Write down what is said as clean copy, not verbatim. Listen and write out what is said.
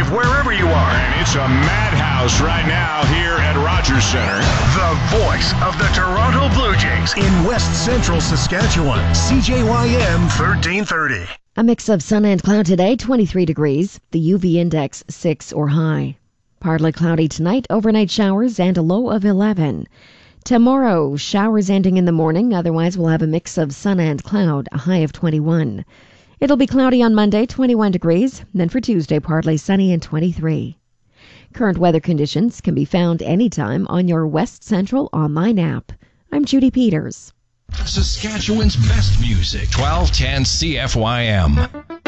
wherever you are. And it's a madhouse right now here at Rogers Center. The voice of the Toronto Blue Jays in West Central Saskatchewan. CJYM 1330. A mix of sun and cloud today, 23 degrees. The UV index 6 or high. Partly cloudy tonight, overnight showers and a low of 11. Tomorrow, showers ending in the morning. Otherwise, we'll have a mix of sun and cloud, a high of 21. It'll be cloudy on Monday, 21 degrees. Then for Tuesday, partly sunny and 23. Current weather conditions can be found anytime on your West Central online app. I'm Judy Peters. Saskatchewan's best music, 1210 CFYM.